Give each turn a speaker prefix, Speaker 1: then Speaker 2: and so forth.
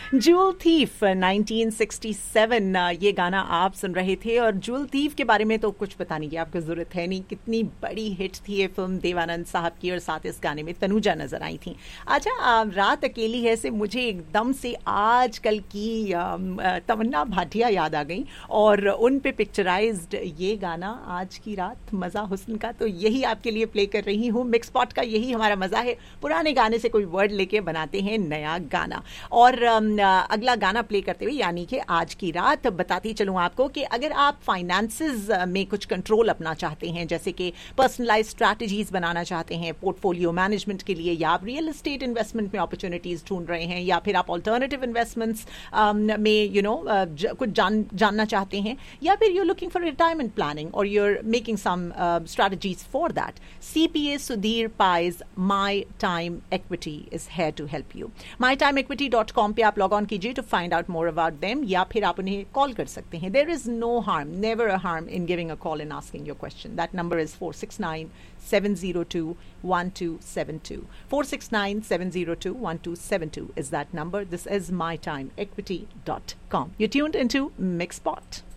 Speaker 1: Joule thief 1967 ये गाना आप सुन रहे थे। और जूल थीफ के बारे में तो कुछ बताने की आपको जरूरत है नहीं, कितनी बड़ी हिट थी ये फिल्म देवानंद साहब की, और साथ इस गाने में तनुजा नजर आई थी। अच्छा, रात अकेली है से मुझे एकदम से आजकल की तमन्ना भाटिया याद आ गई, और उन पे पिक्चराइज्ड ये गाना आज की रात मजा हुस्न का, तो यही आपके लिए प्ले कर रही हूँ। मिक्स पॉट का यही हमारा मजा है, पुराने गाने से कोई वर्ड लेके बनाते हैं नया गाना। और अगला गाना प्ले करते हुए यानी कि आज की रात बताती चलूं आपको कि अगर आप फाइनेंसेस में कुछ कंट्रोल अपना चाहते हैं, जैसे कि पर्सनलाइज स्ट्रैटेजीज बनाना चाहते हैं पोर्टफोलियो मैनेजमेंट के लिए, या आप रियल एस्टेट इन्वेस्टमेंट में अपॉर्चुनिटीज ढूंढ रहे हैं, या फिर आप ऑल्टरनेटिव इन्वेस्टमेंट्स में कुछ जानना चाहते हैं, या फिर you looking for retirement planning और you're making some strategies for that, CPA Sudhir pies my time equity is here to help you. mytimeequity.com पे आप लॉग ऑन कीजिए to find out more about them, या फिर आप उन्हें कॉल कर सकते हैं। There is no harm, never a harm in giving a call and asking your question. That number is 469-702-1272 469-702-1272 is that number. This is mytimeequity.com. You're tuned into Mixpot.